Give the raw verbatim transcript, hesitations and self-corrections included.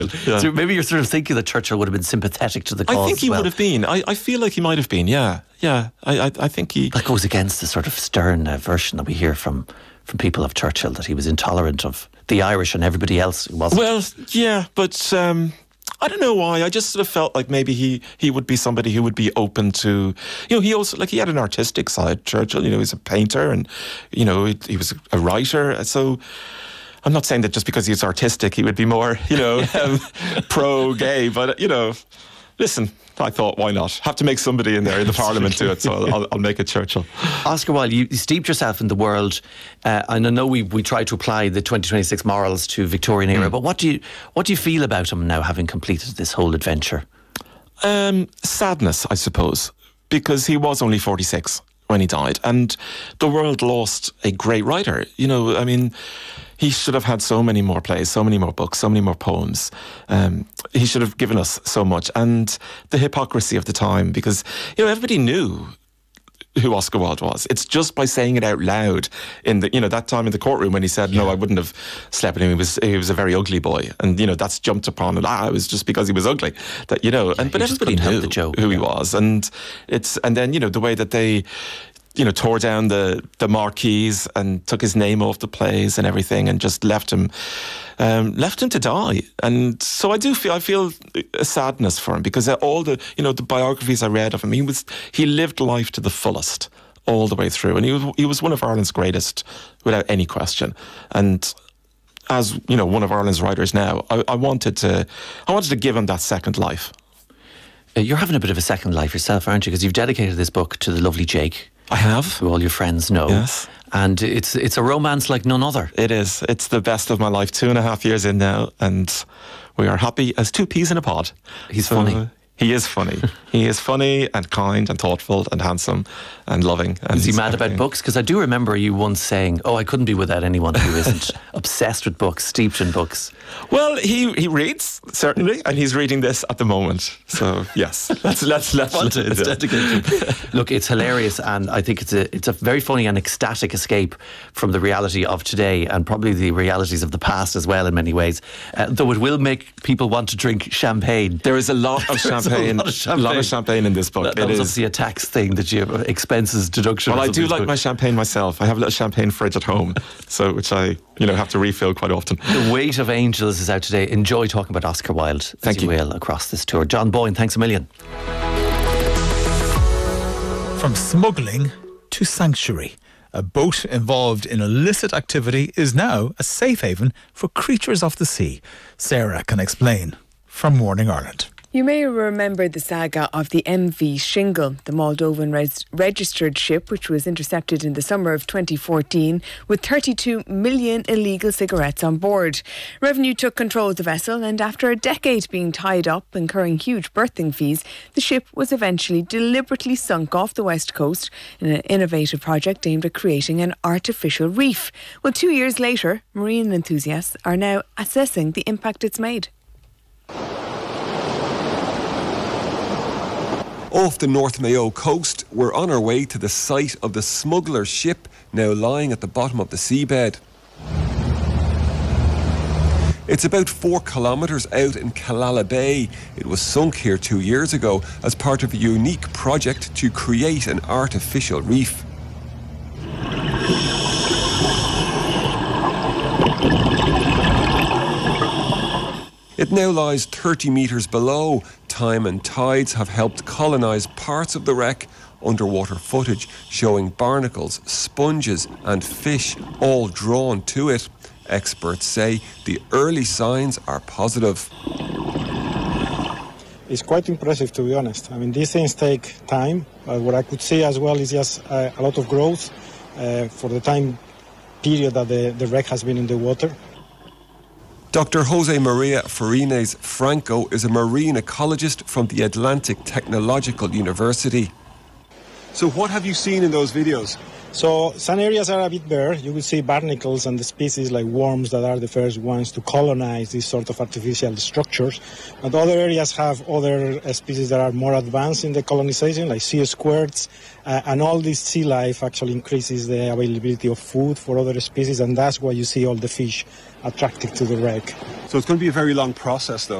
Yeah. So maybe you're sort of thinking that Churchill would have been sympathetic to the cause. I think he as well. would have been. I, I feel like he might have been. Yeah, yeah. I, I, I think he. That goes against the sort of stern uh, version that we hear from from people of Churchill, that he was intolerant of the Irish and everybody else who wasn't. Well, yeah, but um, I don't know why. I just sort of felt like maybe he, he would be somebody who would be open to, you know, he also, like, he had an artistic side, Churchill, you know, he's a painter and, you know, he, he was a writer. So I'm not saying that just because he's artistic, he would be more, you know, um, pro-gay, but, you know, listen, I thought, why not? Have to make somebody in there in the Parliament do it, so I'll, I'll, I'll make it Churchill. Oscar Wilde, you steeped yourself in the world, uh, and I know we we try to apply the twenty twenty-six morals to Victorian era, mm. but what do you what do you feel about him now, having completed this whole adventure? Um, sadness, I suppose, because he was only forty-six when he died, and the world lost a great writer. You know, I mean, he should have had so many more plays, so many more books, so many more poems. Um, he should have given us so much. And the hypocrisy of the time, because, you know, everybody knew who Oscar Wilde was. It's just by saying it out loud in the, you know, that time in the courtroom when he said, yeah. no, I wouldn't have slept with him. He was, he was a very ugly boy. And, you know, that's jumped upon and ah, it was just because he was ugly. That, you know, yeah, and but everybody knew joke, who yeah. he was. And it's, and then, you know, the way that they, you know, tore down the, the marquees and took his name off the plays and everything and just left him, um, left him to die. And so I do feel, I feel a sadness for him, because all the, you know, the biographies I read of him, he was, he lived life to the fullest all the way through. And he was, he was one of Ireland's greatest without any question. And as, you know, one of Ireland's writers now, I, I wanted to, I wanted to give him that second life. You're having a bit of a second life yourself, aren't you? Because you've dedicated this book to the lovely Jake. I have. Who all your friends know. Yes. And it's it's a romance like none other. It is. It's the best of my life. Two and a half years in now, and we are happy as two peas in a pod. He's so, funny. He is funny. He is funny and kind and thoughtful and handsome and loving. And is he mad everything. about books? Because I do remember you once saying, oh, I couldn't be without anyone who isn't obsessed with books, steeped in books. Well, he, he reads, certainly, and he's reading this at the moment. So, yes, let's let's let's, let's, let's dedicate him. Look, it's hilarious, and I think it's a it's a very funny and ecstatic escape from the reality of today, and probably the realities of the past as well in many ways. Uh, though it will make people want to drink champagne. There is a lot of champagne. A lot of champagne. A lot of champagne in this book. That, that it was is. obviously a tax thing that you have expenses deduction. Well, I do like my champagne myself. I have a little champagne fridge at home, so which I, you know, have to refill quite often. The Weight of Angels is out today. Enjoy talking about Oscar Wilde, as Thank you you. will, across this tour. John Boyne, thanks a million. From smuggling to sanctuary, a boat involved in illicit activity is now a safe haven for creatures of the sea. Sarah can explain from Morning Ireland. You may remember the saga of the M V Shingle, the Moldovan res- registered ship which was intercepted in the summer of twenty fourteen with thirty-two million illegal cigarettes on board. Revenue took control of the vessel, and after a decade being tied up, incurring huge berthing fees, the ship was eventually deliberately sunk off the west coast in an innovative project aimed at creating an artificial reef. Well, two years later, marine enthusiasts are now assessing the impact it's made. Off the North Mayo coast, we're on our way to the site of the smuggler's ship, now lying at the bottom of the seabed. It's about four kilometres out in Killala Bay. It was sunk here two years ago as part of a unique project to create an artificial reef. It now lies thirty metres below. Time and tides have helped colonise parts of the wreck. Underwater footage showing barnacles, sponges and fish all drawn to it. Experts say the early signs are positive. It's quite impressive, to be honest. I mean, these things take time. Uh, what I could see as well is just uh, a lot of growth uh, for the time period that the, the wreck has been in the water. Doctor Jose Maria Farines Franco is a marine ecologist from the Atlantic Technological University. So what have you seen in those videos? So some areas are a bit bare. You will see barnacles and the species like worms that are the first ones to colonize these sort of artificial structures. But other areas have other uh, species that are more advanced in the colonization, like sea squirts. Uh, and all this sea life actually increases the availability of food for other species, and that's why you see all the fish attracted to the wreck. So it's going to be a very long process, though.